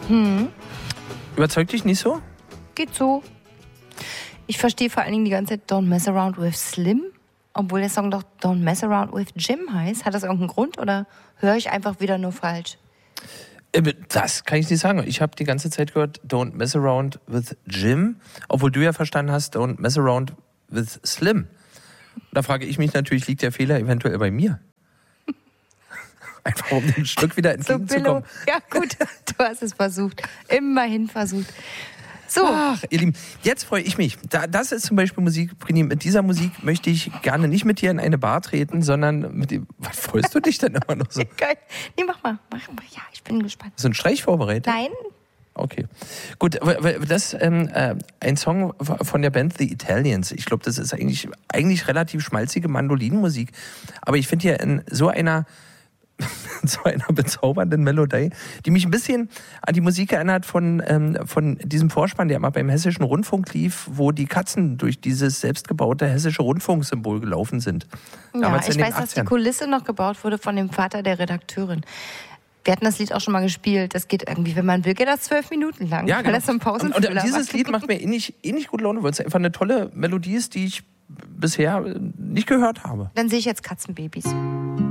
Überzeugt dich nicht so? Geht so. Ich verstehe vor allen Dingen die ganze Zeit Don't Mess Around with Slim, obwohl der Song doch Don't Mess Around with Jim heißt. Hat das irgendeinen Grund oder höre ich einfach wieder nur falsch? Das kann ich nicht sagen. Ich habe die ganze Zeit gehört Don't Mess Around with Jim, obwohl du ja verstanden hast Don't Mess Around with Slim. Da frage ich mich natürlich, liegt der Fehler eventuell bei mir? Einfach um dem Stück wieder entgegenzukommen. So, ja gut, du hast es versucht. Immerhin versucht. So. Ach, ihr Lieben, jetzt freue ich mich. Das ist zum Beispiel Musik, Brini, mit dieser Musik möchte ich gerne nicht mit dir in eine Bar treten, sondern mit dem. Was freust du dich denn immer noch so? Geil. Nee, mach mal. Ja, ich bin gespannt. Ist ein Streich vorbereitet? Nein. Okay. Gut, das ist ein Song von der Band The Italians. Ich glaube, das ist eigentlich relativ schmalzige Mandolinenmusik. Aber ich finde hier in so einer bezaubernden Melodie, die mich ein bisschen an die Musik erinnert von diesem Vorspann, der immer beim Hessischen Rundfunk lief, wo die Katzen durch dieses selbstgebaute Hessische Rundfunksymbol gelaufen sind. Ja, ich weiß, dass die Kulisse noch gebaut wurde von dem Vater der Redakteurin. Wir hatten das Lied auch schon mal gespielt. Das geht irgendwie, wenn man will, geht das 12 Minuten lang. Ja, genau. Das so ein und dieses Lied macht mir ähnlich gut Laune, weil es einfach eine tolle Melodie ist, die ich bisher nicht gehört habe. Dann sehe ich jetzt Katzenbabys.